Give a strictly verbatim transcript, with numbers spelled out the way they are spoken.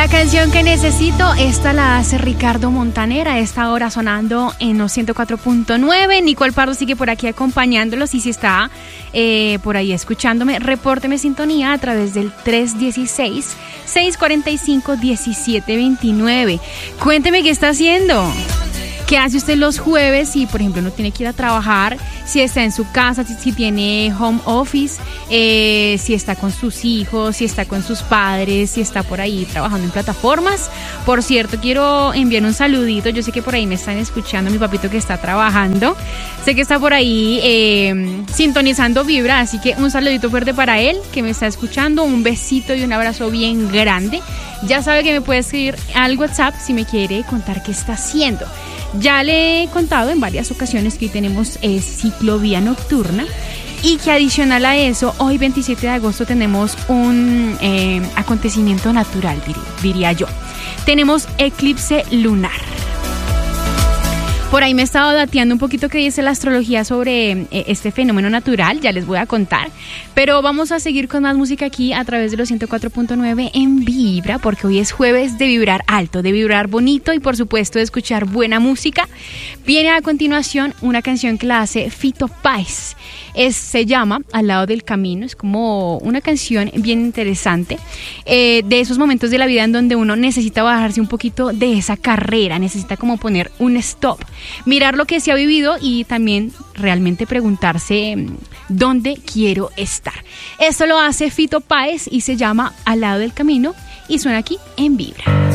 La canción que necesito, esta la hace Ricardo Montaner, a esta hora sonando en los ciento cuatro punto nueve. Nicole Pardo sigue por aquí acompañándolos y si está eh, por ahí escuchándome, repórteme sintonía a través del tres uno seis, seis cuatro cinco, uno siete dos nueve. Cuénteme qué está haciendo. ¿Qué hace usted los jueves si, por ejemplo, no tiene que ir a trabajar? Si está en su casa, si, si tiene home office, eh, si está con sus hijos, si está con sus padres, si está por ahí trabajando en plataformas. Por cierto, quiero enviar un saludito. Yo sé que por ahí me están escuchando, mi papito que está trabajando. Sé que está por ahí eh, sintonizando Vibra, así que un saludito fuerte para él que me está escuchando. Un besito y un abrazo bien grande. Ya sabe que me puede escribir al WhatsApp si me quiere contar qué está haciendo. Ya le he contado en varias ocasiones que hoy tenemos eh, ciclovía nocturna y que adicional a eso, hoy veintisiete de agosto tenemos un eh, acontecimiento natural, dir, diría yo. Tenemos eclipse lunar. Por ahí me he estado dateando un poquito qué dice la astrología sobre eh, este fenómeno natural, ya les voy a contar. Pero vamos a seguir con más música aquí a través de los ciento cuatro punto nueve en Vibra, porque hoy es jueves de vibrar alto, de vibrar bonito y por supuesto de escuchar buena música. Viene a continuación una canción que la hace Fito Páez. Es, se llama Al lado del camino, es como una canción bien interesante, eh, de esos momentos de la vida en donde uno necesita bajarse un poquito de esa carrera, necesita como poner un stop, mirar lo que se ha vivido y también realmente preguntarse dónde quiero estar. Esto lo hace Fito Páez y se llama Al lado del camino y suena aquí en Vibra.